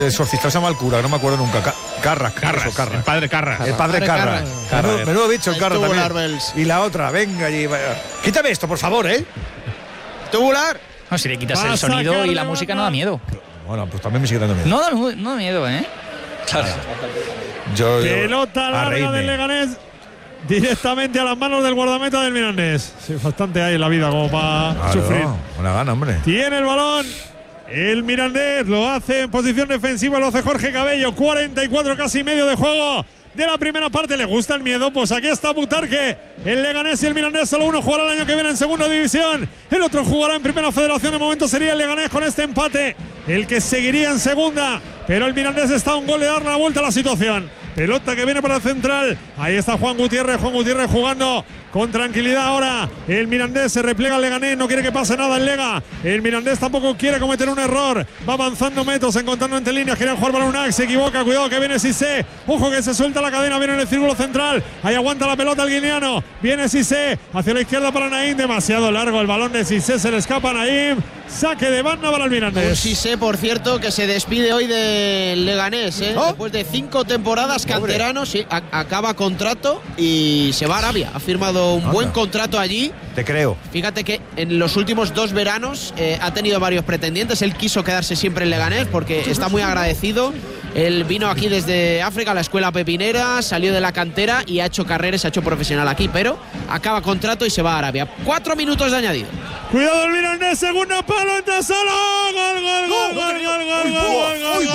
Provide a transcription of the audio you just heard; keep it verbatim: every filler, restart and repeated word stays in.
El exorcista se llama el cura, no me acuerdo nunca. Ca- Carras, Carras, eso, Carras. el padre Carras. El padre Padre Carras. Carras. Menudo, menudo bicho el Carras Tubular también. Bells. Y la otra, venga allí. vaya. Quítame esto, por favor, ¿eh? Tubular. No, si le quitas Va a el sonido sacar y la de música banda. no da miedo. Bueno, pues también me sigue dando miedo. No da, mu- no da miedo, ¿eh? Claro. Yo, yo- Pelota a larga reírme. del Leganés directamente a las manos del guardameta del Mirandés. Sí, bastante hay en la vida como para Claro, sufrir. una gana, hombre. Tiene el balón. El Mirandés lo hace en posición defensiva, lo hace Jorge Cabello. cuarenta y cuatro casi medio de juego de la primera parte. ¿Le gusta el miedo? Pues aquí está Butarque. El Leganés y el Mirandés, solo uno jugará el año que viene en segunda división. El otro jugará en primera federación. De momento sería el Leganés con este empate el que seguiría en segunda. Pero el Mirandés está a un gol de dar la vuelta a la situación. Pelota que viene para el central. Ahí está Juan Gutiérrez. Juan Gutiérrez jugando con tranquilidad ahora. El Mirandés se replega al Leganés. No quiere que pase nada el Lega. El Mirandés tampoco quiere cometer un error. Va avanzando metros, encontrando entre líneas. Quiere jugar para Unac. Se equivoca. Cuidado que viene Cissé. Ojo que se suelta la cadena. Viene en el círculo central. Ahí aguanta la pelota el guineano. Viene Cissé. Hacia la izquierda para Naim. Demasiado largo el balón de Cissé. Se le escapa a Naim. Saque de banda para el Un Mirandés. Cissé, por cierto, que se despide hoy del Leganés, ¿eh? ¿Oh? Después de cinco temporadas, canterano, sí, a- acaba contrato y se va a Arabia. Ha firmado un Anda. buen contrato allí. Te creo. Fíjate que en los últimos dos veranos eh, ha tenido varios pretendientes. Él quiso quedarse siempre en Leganés porque está muy agradecido. Él vino aquí desde África, a la escuela pepinera, salió de la cantera y ha hecho carreras, ha hecho profesional aquí, pero acaba contrato y se va a Arabia. Cuatro minutos de añadido. Cuidado el Mirandés. Segundo palo. Entra solo. Gol, gol, gol, gol, gol, gol, gol, gol, gol.